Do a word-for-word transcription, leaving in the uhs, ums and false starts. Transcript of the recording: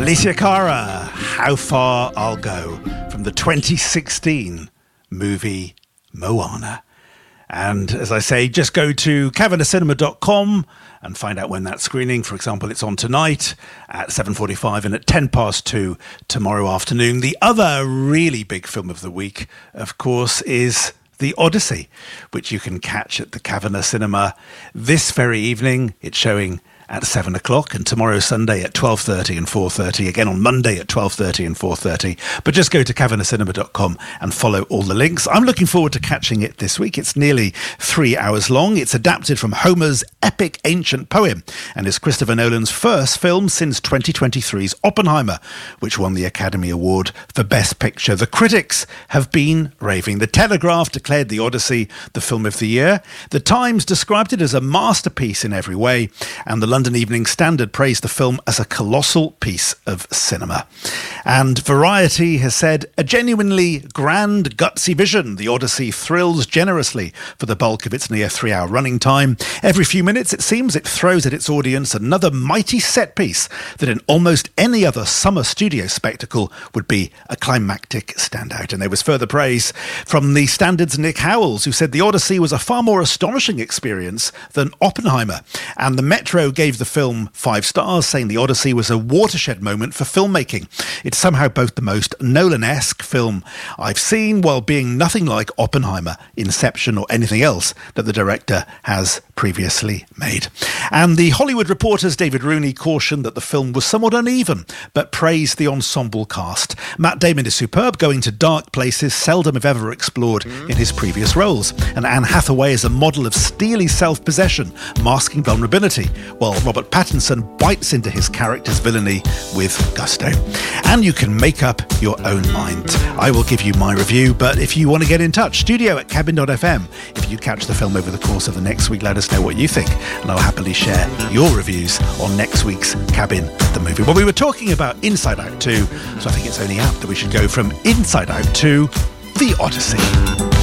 Alicia Cara, How Far I'll Go, from the twenty sixteen movie Moana. And as I say, just go to cavanagh cinema dot com and find out when that's screening. For example, it's on tonight at seven forty-five and at ten past two tomorrow afternoon. The other really big film of the week, of course, is The Odyssey, which you can catch at the Cavanagh Cinema this very evening. It's showing at seven o'clock, and tomorrow Sunday at twelve thirty and four thirty, again on Monday at twelve thirty and four thirty. But just go to cavanagh cinema dot com and follow all the links. I'm looking forward to catching it this week. It's nearly three hours long. It's adapted from Homer's epic ancient poem and is Christopher Nolan's first film since twenty twenty-three's Oppenheimer, which won the Academy Award for Best Picture. The critics have been raving. The Telegraph declared The Odyssey the film of the year. The Times described it as a masterpiece in every way, and the London Evening Standard praised the film as a colossal piece of cinema. And Variety has said, a genuinely grand, gutsy vision. The Odyssey thrills generously for the bulk of its near three-hour running time. Every few minutes, it seems, it throws at its audience another mighty set piece that in almost any other summer studio spectacle would be a climactic standout. And there was further praise from the Standard's Nick Howells, who said the Odyssey was a far more astonishing experience than Oppenheimer. And the Metro gave the film five stars, saying the Odyssey was a watershed moment for filmmaking. It's somehow both the most Nolan-esque film I've seen, while being nothing like Oppenheimer, Inception, or anything else that the director has previously made. And the Hollywood Reporter's David Rooney cautioned that the film was somewhat uneven, but praised the ensemble cast. Matt Damon is superb, going to dark places seldom if ever explored in his previous roles. And Anne Hathaway is a model of steely self-possession, masking vulnerability, while Robert Pattinson bites into his character's villainy with gusto. And you can make up your own mind. I will give you my review, but if you want to get in touch, studio at cabin dot f m. If you catch the film over the course of the next week, let us know what you think, and I'll happily share your reviews on next week's Cabin the Movie. Well, we were talking about Inside Out two, so I think it's only apt that we should go from Inside Out to The Odyssey.